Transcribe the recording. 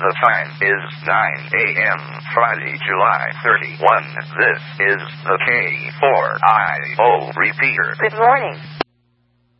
The time is 9 a.m. Friday, July 31. This is the K4IO repeater. Good morning.